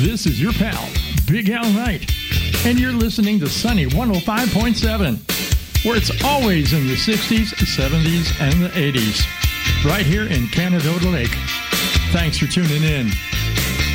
This is your pal, Big Al Knight, and you're listening to Sunny 105.7, where it's always in the 60s, 70s, and the 80s, right here in Canadota Lake. Thanks for tuning in.